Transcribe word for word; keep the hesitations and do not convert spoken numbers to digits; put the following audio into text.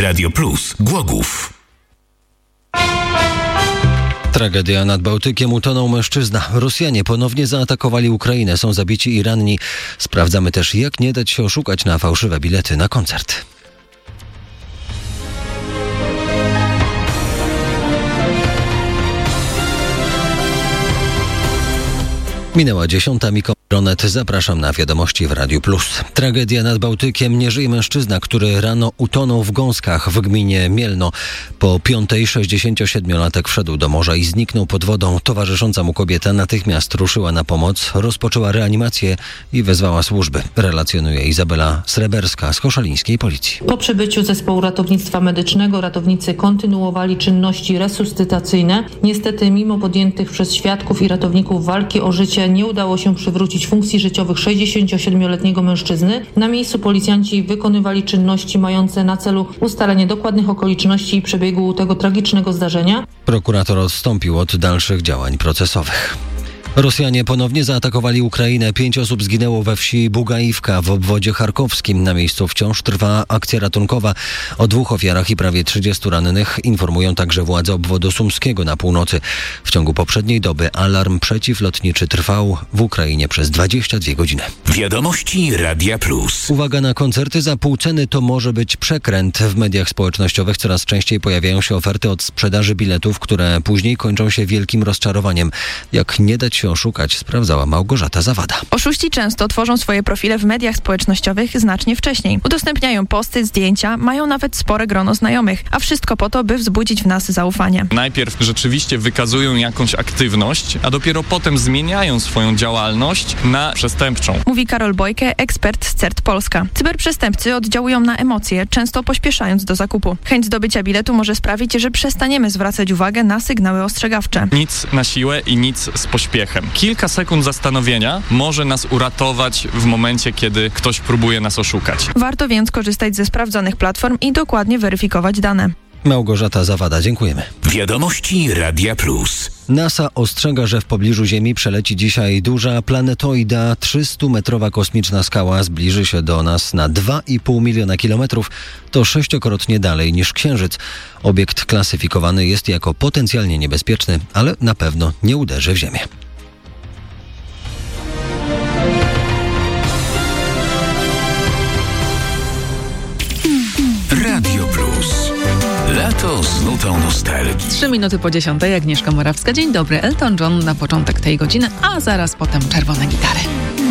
Radio Plus, Głogów. Tragedia nad Bałtykiem, utonął mężczyzna. Rosjanie ponownie zaatakowali Ukrainę, są zabici i ranni. Sprawdzamy też, jak nie dać się oszukać na fałszywe bilety na koncert. Minęła dziesiąta, Mikołaj Ronet, zapraszam na wiadomości w Radiu Plus. Tragedia nad Bałtykiem, nie żyje mężczyzna, który rano utonął w Gąskach w gminie Mielno. Po piątej sześćdziesięciosiedmiolatek wszedł do morza i zniknął pod wodą. Towarzysząca mu kobieta natychmiast ruszyła na pomoc, rozpoczęła reanimację i wezwała służby. Relacjonuje Izabela Sreberska z koszalińskiej policji. Po przybyciu zespołu ratownictwa medycznego ratownicy kontynuowali czynności resuscytacyjne. Niestety mimo podjętych przez świadków i ratowników walki o życie nie udało się przywrócić funkcji życiowych sześćdziesięciosiedmioletniego mężczyzny. Na miejscu policjanci wykonywali czynności mające na celu ustalenie dokładnych okoliczności i przebiegu tego tragicznego zdarzenia. Prokurator odstąpił od dalszych działań procesowych. Rosjanie ponownie zaatakowali Ukrainę. Pięć osób zginęło we wsi Bugajivka w obwodzie charkowskim. Na miejscu wciąż trwa akcja ratunkowa. O dwóch ofiarach i prawie trzydziestu rannych informują także władze obwodu sumskiego na północy. W ciągu poprzedniej doby alarm przeciwlotniczy trwał w Ukrainie przez dwadzieścia dwie godziny. Wiadomości Radia Plus. Uwaga na koncerty za pół ceny, to może być przekręt. W mediach społecznościowych coraz częściej pojawiają się oferty od sprzedaży biletów, które później kończą się wielkim rozczarowaniem. Jak nie dać się oszukać, sprawdzała Małgorzata Zawada. Oszuści często tworzą swoje profile w mediach społecznościowych znacznie wcześniej. Udostępniają posty, zdjęcia, mają nawet spore grono znajomych, a wszystko po to, by wzbudzić w nas zaufanie. Najpierw rzeczywiście wykazują jakąś aktywność, a dopiero potem zmieniają swoją działalność na przestępczą. Mówi Karol Bojke, ekspert z C E R T Polska. Cyberprzestępcy oddziałują na emocje, często pośpieszając do zakupu. Chęć zdobycia biletu może sprawić, że przestaniemy zwracać uwagę na sygnały ostrzegawcze. Nic na siłę i nic z pośpiechem. Kilka sekund zastanowienia może nas uratować w momencie, kiedy ktoś próbuje nas oszukać. Warto więc korzystać ze sprawdzonych platform i dokładnie weryfikować dane. Małgorzata Zawada, dziękujemy. Wiadomości Radia Plus. NASA ostrzega, że w pobliżu Ziemi przeleci dzisiaj duża planetoida. trzystumetrowa kosmiczna skała zbliży się do nas na dwa i pół miliona kilometrów. To sześciokrotnie dalej niż Księżyc. Obiekt klasyfikowany jest jako potencjalnie niebezpieczny, ale na pewno nie uderzy w Ziemię. Radio Plus. Lato z nutą nostalgii. Trzy minuty po dziesiątej, Agnieszka Morawska. Dzień dobry. Elton John na początek tej godziny, a zaraz potem czerwone gitary.